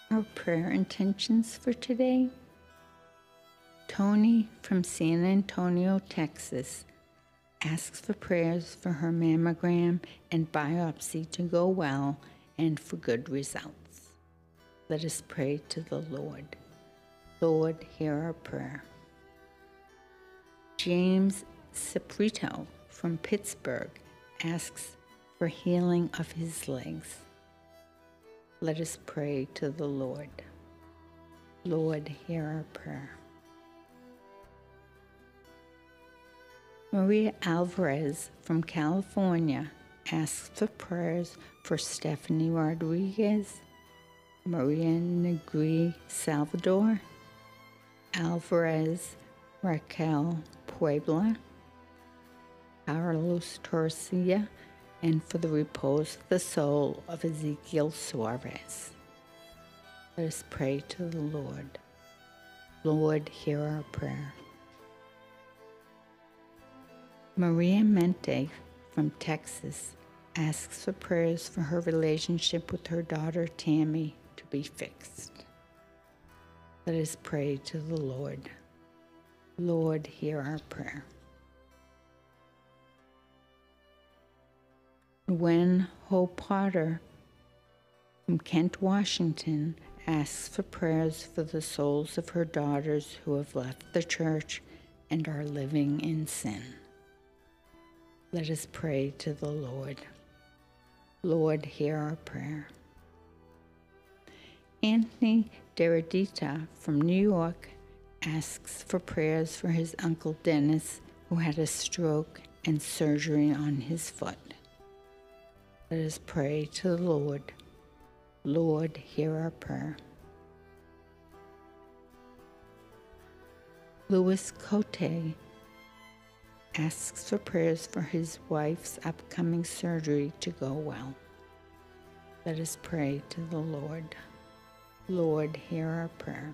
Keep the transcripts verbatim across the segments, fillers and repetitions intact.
Our prayer intentions for today. Tony from San Antonio, Texas, asks for prayers for her mammogram and biopsy to go well and for good results. Let us pray to the Lord. Lord, hear our prayer. James Saprito from Pittsburgh asks for healing of his legs. Let us pray to the Lord. Lord, hear our prayer. Maria Alvarez from California asks for prayers for Stephanie Rodriguez, Maria Negri Salvador, Alvarez Raquel Puebla, Carlos Torcia, and for the repose of the soul of Ezekiel Suarez. Let us pray to the Lord. Lord, hear our prayer. Maria Mente from Texas asks for prayers for her relationship with her daughter Tammy to be fixed. Let us pray to the Lord. Lord, hear our prayer. Gwen Ho Potter from Kent, Washington asks for prayers for the souls of her daughters who have left the church and are living in sin. Let us pray to the Lord. Lord, hear our prayer. Anthony Deredita from New York asks for prayers for his uncle Dennis, who had a stroke and surgery on his foot. Let us pray to the Lord. Lord, hear our prayer. Louis Cote asks for prayers for his wife's upcoming surgery to go well. Let us pray to the Lord. Lord, hear our prayer.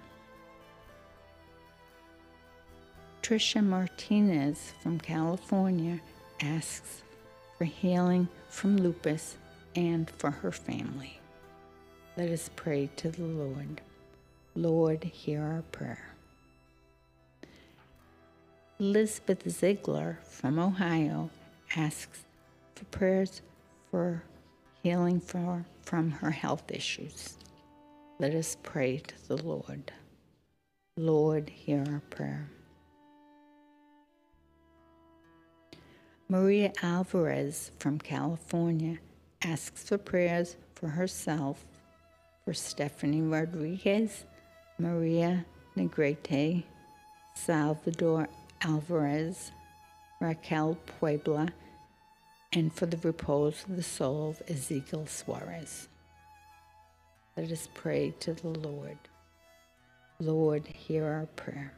Tricia Martinez from California asks for healing from lupus and for her family. Let us pray to the Lord. Lord, hear our prayer. Elizabeth Ziegler from Ohio asks for prayers for healing for, from her health issues. Let us pray to the Lord. Lord, hear our prayer. Maria Alvarez from California asks for prayers for herself, for Stephanie Rodriguez, Maria Negrete, Salvador Alvarez, Raquel Puebla, and for the repose of the soul of Ezekiel Suarez. Let us pray to the Lord. Lord, hear our prayer.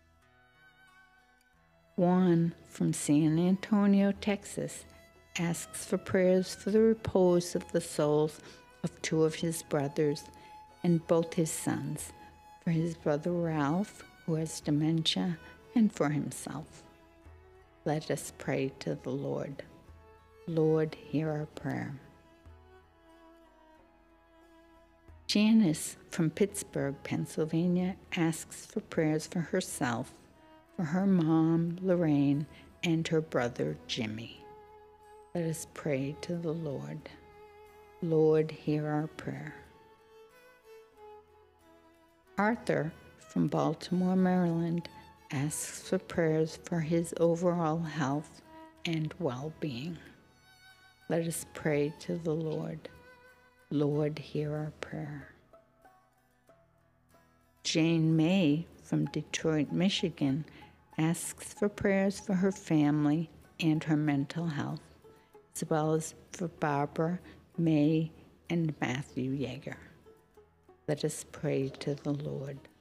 Juan from San Antonio, Texas, asks for prayers for the repose of the souls of two of his brothers and both his sons, for his brother Ralph, who has dementia, and for himself. Let us pray to the Lord. Lord, hear our prayer. Janice from Pittsburgh, Pennsylvania, asks for prayers for herself, for her mom, Lorraine, and her brother, Jimmy. Let us pray to the Lord. Lord, hear our prayer. Arthur from Baltimore, Maryland, asks for prayers for his overall health and well-being. Let us pray to the Lord. Lord, hear our prayer. Jane May from Detroit, Michigan, asks for prayers for her family and her mental health, as well as for Barbara, May, and Matthew Yeager. Let us pray to the Lord.